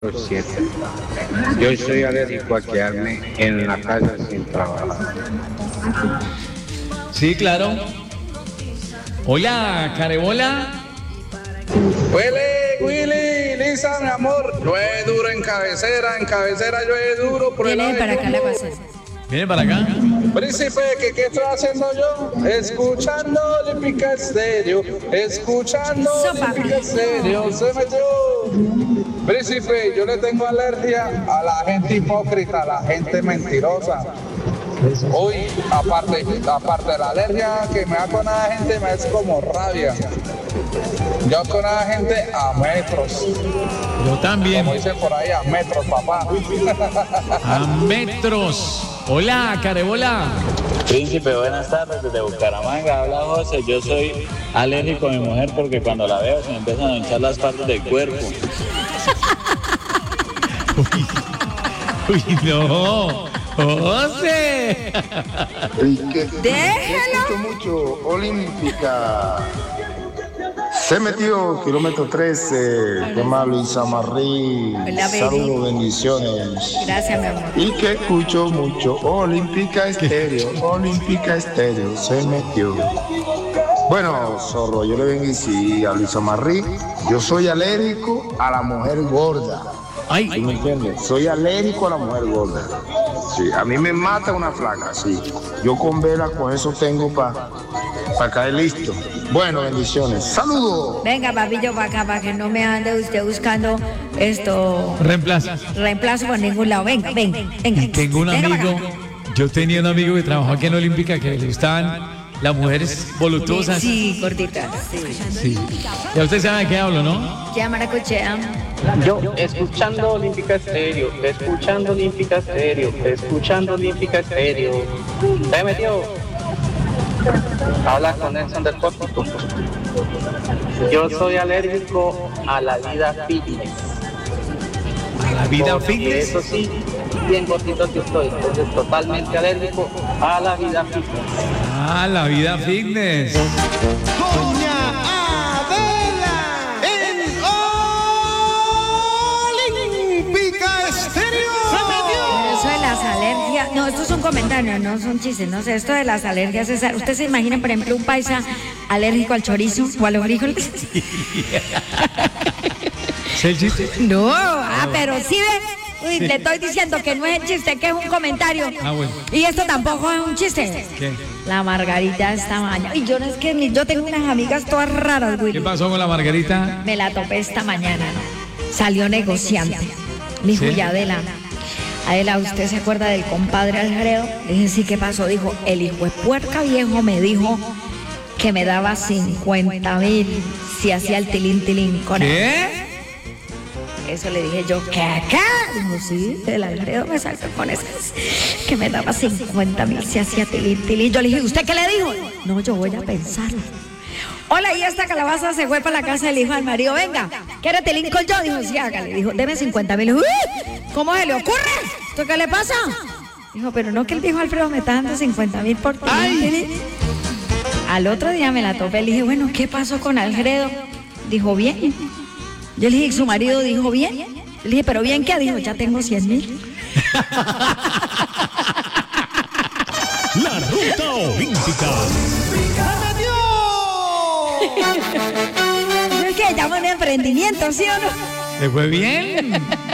7. Yo soy alérgico a quedarme en la casa sin trabajar. Sí, claro. Hola, Carebola. Willy, Lisa, mi amor, yo es duro en cabecera yo es duro por el Viene lado para de acá la cosa. Viene para acá. Príncipe, ¿qué estoy haciendo yo? Escuchando Olímpica Estéreo, escuchando Sopa. Olímpica Estéreo, se metió. Príncipe, yo le tengo alergia a la gente hipócrita, a la gente mentirosa. Hoy, aparte de la alergia que me da con la gente, me es como rabia. Yo con la gente a metros. Yo también. Como dicen por ahí, a metros, papá. A metros. Hola, Carebola. Príncipe, buenas tardes, desde Bucaramanga, habla José. Yo soy alérgico a mi mujer porque cuando la veo se me empiezan a hinchar las partes del cuerpo. Uy, no. José. ¡Déjalo! Mucho, Olímpica. Se metió kilómetro 13, tema Luisa Marí. Hola, baby. Saludos, bendiciones. Gracias, mi amor. Y que escucho mucho, Olímpica Estéreo, se metió. Bueno, zorro, yo le bendicí a Luisa Marí. Yo soy alérgico a la mujer gorda. Ay, ¿Sí me entiendes? Soy alérgico a la mujer gorda. Sí, a mí me mata una flaca, sí. Yo con vela, con eso tengo para caer listo. Bueno, bendiciones. ¡Saludos! Venga, papillo, para acá, para que no me ande usted buscando reemplaza. reemplazo por ningún lado. Venga. Tengo un Venga para amigo. acá. Yo tenía un amigo que trabajó aquí en Olímpica que le gustaban las mujeres voluptuosas. Sí, gordita. Sí. Sí. Ya usted sabe de qué hablo, ¿no? Ya, maracuchea. Yo, escuchando Olímpica Estéreo, escuchando Olímpica Estéreo, escuchando Olímpica Estéreo. ¿Se metió? Habla con Nelson del Pórtico. Yo soy alérgico a la vida fitness. A la vida Porque fitness. eso sí, bien gordito que estoy. Entonces, totalmente alérgico a la vida fitness. Ah, la vida fitness. Doña Adela en Olímpica Estéreo. Eso de las alergias, no, esto es un comentario, no son chistes, no sé, esto de las alergias, ¿usted se imagina, por ejemplo, un paisa alérgico al chorizo o a los frijoles? ¿Es el chiste? No, pero sí ve. Uy, le estoy diciendo que no es el chiste, que es un comentario. Ah, bueno. Y esto tampoco es un chiste. ¿Qué? La margarita esta mañana. Y yo no es que yo tengo unas amigas todas raras, güey. ¿Qué pasó con la Margarita? Me la topé esta mañana, ¿no? Salió negociante. Me dijo, ¿Sí? ya Adela, ¿usted se acuerda del compadre Alfredo? Le dije, sí, ¿qué pasó? Dijo, el hijo de puerca viejo me dijo que me daba 50,000 si hacía el tilín con él. ¿Qué? Eso le dije yo, ¿qué? Dijo, sí, el Alfredo me salió con esas, que me daba 50,000 si hacía tilín. Yo le dije, ¿usted qué le dijo? No, yo voy a pensarlo. Hola, y esta calabaza se fue para la casa del hijo del marido. Venga, ¿quiere tilín con yo? Dijo, sí, hágale. Dijo, deme 50,000. ¿Cómo se le ocurre? ¿Esto qué le pasa? Dijo, pero no que el viejo Alfredo me está dando 50,000 por tilín. Al otro día me la topé, le dije, bueno, ¿qué pasó con Alfredo? Dijo, bien. Yo le dije, ¿su marido dijo bien? Le dije, ¿pero bien qué? Dijo, ya tengo 100,000. La ruta olímpica. Es que llama un emprendimiento, ¿sí o no? ¿Le fue bien?